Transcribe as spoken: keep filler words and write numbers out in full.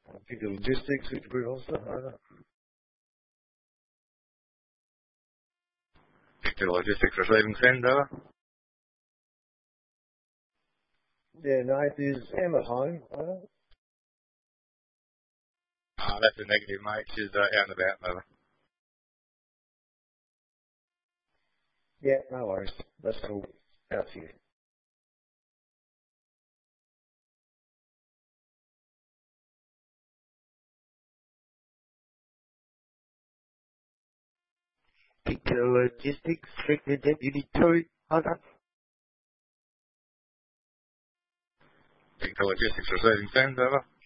Victor Logistics, Victor Ulster, over. Victor Logistics receiving send, over. Yeah, Nath, is Emma home, over? Oh, that's a negative, mate. She's uh, out and about, over. Yeah, no worries. That's all out to you. Victor Logistics, Victor Deputy two, over. Victor Logistics receiving send, over.